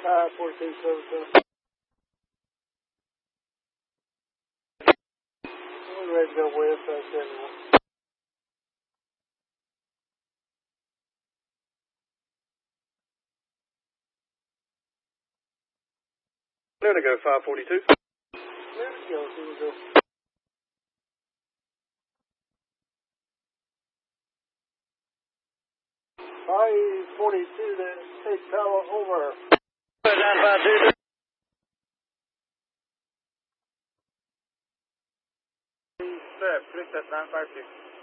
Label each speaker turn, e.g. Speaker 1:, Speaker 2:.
Speaker 1: 4277. We're ready to go west, 71.
Speaker 2: There to go, 542.
Speaker 1: There we go, here we go. I-42, then take power over.
Speaker 2: 952.
Speaker 1: Set, flick that 952.